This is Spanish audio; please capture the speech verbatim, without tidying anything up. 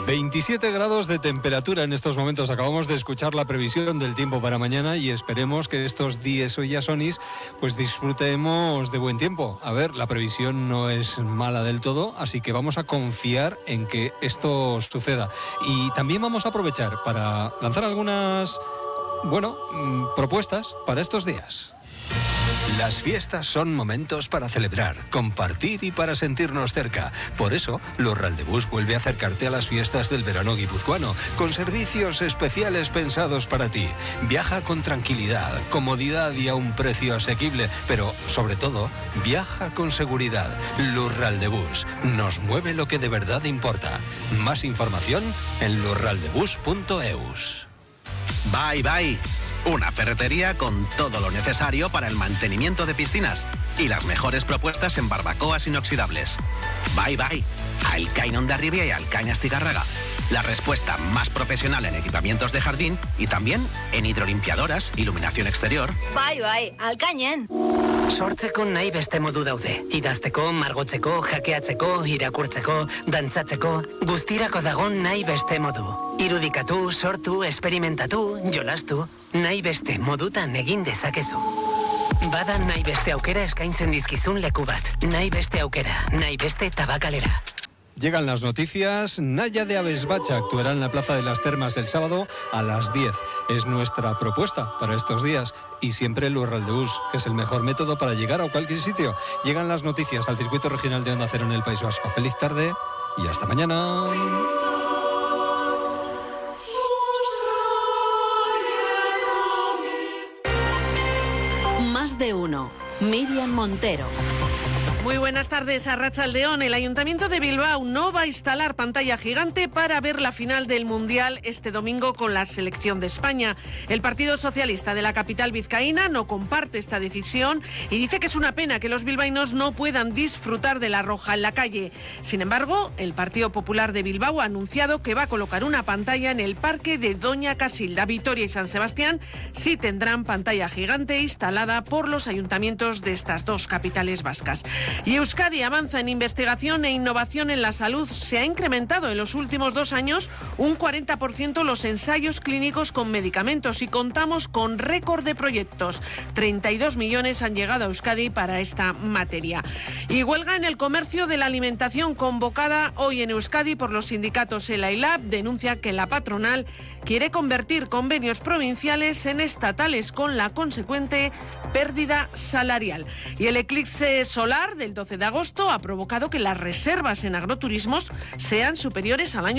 veintisiete grados de temperatura en estos momentos. Acabamos de escuchar la previsión del tiempo para mañana y esperemos que estos días hoy ya sonis pues disfrutemos de buen tiempo. A ver, la previsión no es mala del todo, así que vamos a confiar en que esto suceda. Y también vamos a aprovechar para lanzar algunas, bueno, propuestas para estos días. Las fiestas son momentos para celebrar, compartir y para sentirnos cerca. Por eso, Lurral de Bus vuelve a acercarte a las fiestas del verano guipuzcoano, con servicios especiales pensados para ti. Viaja con tranquilidad, comodidad y a un precio asequible, pero, sobre todo, viaja con seguridad. Lurral de Bus nos mueve lo que de verdad importa. Más información en lurraldebus punto eus. Bye, bye. Una ferretería con todo lo necesario para el mantenimiento de piscinas y las mejores propuestas en barbacoas inoxidables. Bye Bye, a El Cañón de Arribia y Alcaña Astigarraga. La respuesta más profesional en equipamientos de jardín y también en hidrolimpiadoras, iluminación exterior. Bye Bye, Alcañen. Sortzeko nahi beste modu daude. Idazteko, margotzeko, jakeatzeko, irakurtzeko, dantzatzeko, guztirako dago nahi beste modu. Irudikatu, sortu, esperimentatu, jolastu, nahi beste modutan egin dezakezu. Bada nahi beste aukera eskaintzen dizkizun leku bat. Nahi beste aukera, nahi beste tabakalera. Llegan las noticias. Naya de Abesbacha actuará en la Plaza de las Termas el sábado a las diez. Es nuestra propuesta para estos días. Y siempre el Lurral de Bus, que es el mejor método para llegar a cualquier sitio. Llegan las noticias al circuito regional de Onda Cero en el País Vasco. Feliz tarde y hasta mañana. Más de uno. Miriam Montero. Muy buenas tardes, Arratsaldeón. El Ayuntamiento de Bilbao no va a instalar pantalla gigante para ver la final del Mundial este domingo con la selección de España. El Partido Socialista de la capital vizcaína no comparte esta decisión y dice que es una pena que los bilbaínos no puedan disfrutar de la roja en la calle. Sin embargo, el Partido Popular de Bilbao ha anunciado que va a colocar una pantalla en el parque de Doña Casilda. Vitoria y San Sebastián sí tendrán pantalla gigante instalada por los ayuntamientos de estas dos capitales vascas. Y Euskadi avanza en investigación e innovación en la salud. Se ha incrementado en los últimos dos años un cuarenta por ciento los ensayos clínicos con medicamentos y contamos con récord de proyectos. treinta y dos millones han llegado a Euskadi para esta materia. Y huelga en el comercio de la alimentación convocada hoy en Euskadi por los sindicatos ELA y LAB denuncia que la patronal quiere convertir convenios provinciales en estatales con la consecuente pérdida salarial. Y el eclipse solar del doce de agosto ha provocado que las reservas en agroturismos sean superiores al año